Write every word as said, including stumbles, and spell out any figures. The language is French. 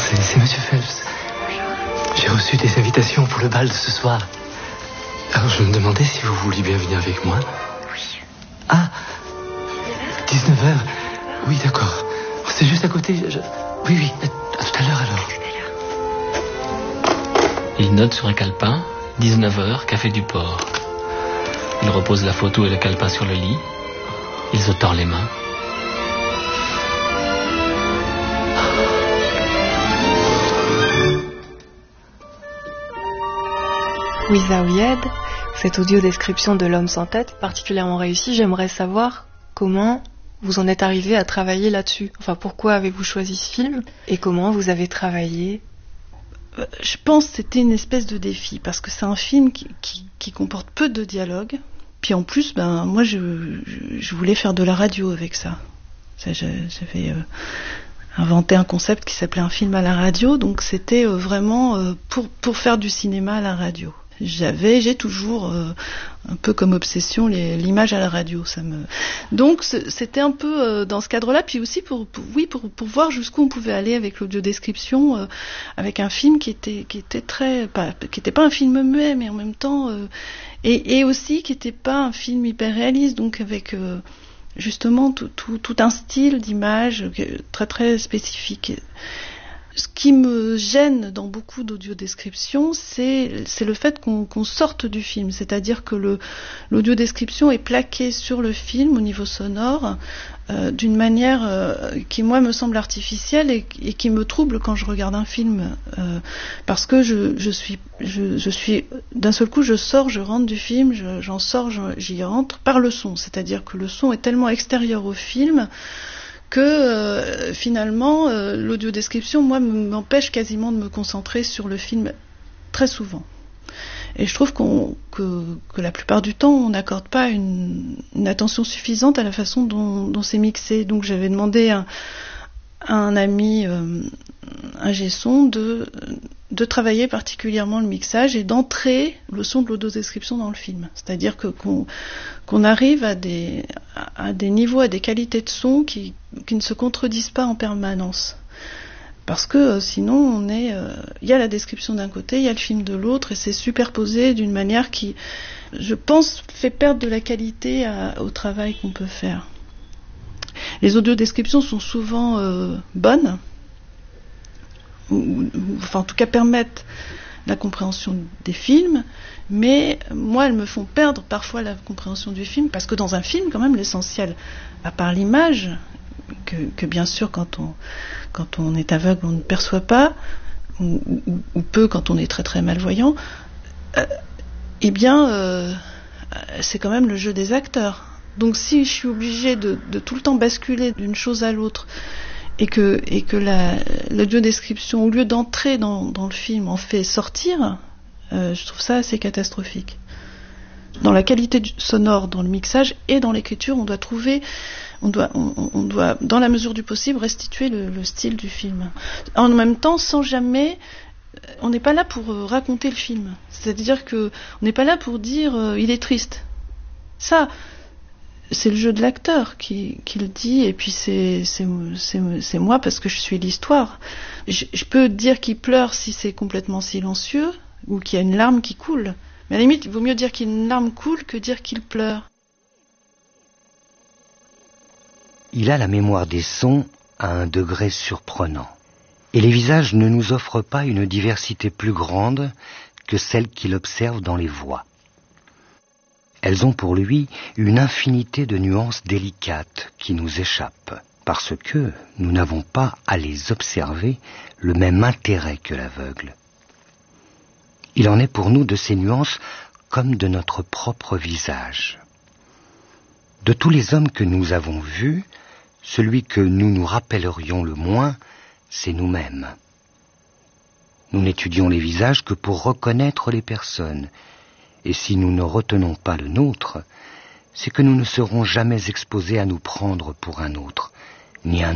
C'est, c'est Monsieur Phelps. J'ai reçu des invitations pour le bal de ce soir. Alors je me demandais si vous vouliez bien venir avec moi. Oui. Ah, dix-neuf heures. Oui, d'accord. C'est juste à côté. Je... Oui, oui. À tout à l'heure alors. Il note sur un calepin, dix-neuf heures, café du port. Il repose la photo et le calepin sur le lit. Il se tord les mains. Wizaouied, cette audio-description de l'homme sans tête, particulièrement réussie, j'aimerais savoir comment vous en êtes arrivé à travailler là-dessus. Enfin, pourquoi avez-vous choisi ce film et comment vous avez travaillé? Je pense que c'était une espèce de défi, parce que c'est un film qui, qui, qui comporte peu de dialogue. Puis en plus, ben, moi, je, je, je voulais faire de la radio avec ça. ça j'avais euh, inventé un concept qui s'appelait un film à la radio, donc c'était euh, vraiment euh, pour, pour faire du cinéma à la radio. J'avais, j'ai toujours euh, un peu comme obsession les, l'image à la radio. Ça me... Donc c'était un peu euh, dans ce cadre-là, puis aussi pour, pour oui pour, pour voir jusqu'où on pouvait aller avec l'audiodescription, euh, avec un film qui était qui était très pas, qui était pas un film muet, mais en même temps euh, et, et aussi qui était pas un film hyper réaliste, donc avec euh, justement tout, tout, tout un style d'image très très spécifique. Ce qui me gêne dans beaucoup d'audiodescriptions, c'est, c'est le fait qu'on, qu'on sorte du film. C'est-à-dire que le, l'audiodescription est plaquée sur le film au niveau sonore euh, d'une manière euh, qui, moi, me semble artificielle et, et qui me trouble quand je regarde un film. Euh, parce que je, je, suis, je, je suis... D'un seul coup, je sors, je rentre du film, je, j'en sors, je, j'y rentre par le son. C'est-à-dire que le son est tellement extérieur au film que euh, finalement euh, l'audiodescription, moi, m'empêche quasiment de me concentrer sur le film très souvent. Et je trouve qu'on, que, que la plupart du temps, on n'accorde pas une, une attention suffisante à la façon dont, dont c'est mixé. Donc j'avais demandé à, à un ami, euh, un G-son, de, de travailler particulièrement le mixage et d'entrer le son de l'audiodescription dans le film. C'est-à-dire que, qu'on, qu'on arrive à des, à des niveaux, à des qualités de son qui, qui ne se contredisent pas en permanence. Parce que euh, sinon, on est, euh, y a la description d'un côté, il y a le film de l'autre, et c'est superposé d'une manière qui, je pense, fait perdre de la qualité à, au travail qu'on peut faire. Les audiodescriptions sont souvent euh, bonnes, ou, ou, enfin en tout cas permettent la compréhension des films, mais moi elles me font perdre parfois la compréhension du film, parce que dans un film, quand même, l'essentiel, à part l'image, que, que bien sûr quand on, quand on est aveugle on ne perçoit pas, ou, ou, ou peu quand on est très très malvoyant, euh, eh bien euh, c'est quand même le jeu des acteurs. Donc si je suis obligée de, de tout le temps basculer d'une chose à l'autre, et que, et que la, l'audiodescription, au lieu d'entrer dans, dans le film, en fait sortir, euh, je trouve ça assez catastrophique. Dans la qualité du, sonore, dans le mixage et dans l'écriture, on doit trouver, on doit, on, on doit, dans la mesure du possible, restituer le, le style du film. En même temps, sans jamais... On n'est pas là pour euh, raconter le film. C'est-à-dire que on n'est pas là pour dire euh, il est triste. Ça... C'est le jeu de l'acteur qui, qui le dit, et puis c'est, c'est, c'est, c'est moi parce que je suis l'histoire. Je, je peux dire qu'il pleure si c'est complètement silencieux, ou qu'il y a une larme qui coule. Mais à la limite, il vaut mieux dire qu'une larme coule que dire qu'il pleure. Il a la mémoire des sons à un degré surprenant. Et les visages ne nous offrent pas une diversité plus grande que celle qu'il observe dans les voix. Elles ont pour lui une infinité de nuances délicates qui nous échappent, parce que nous n'avons pas à les observer le même intérêt que l'aveugle. Il en est pour nous de ces nuances comme de notre propre visage. De tous les hommes que nous avons vus, celui que nous nous rappellerions le moins, c'est nous-mêmes. Nous n'étudions les visages que pour reconnaître les personnes, et si nous ne retenons pas le nôtre, c'est que nous ne serons jamais exposés à nous prendre pour un autre, ni un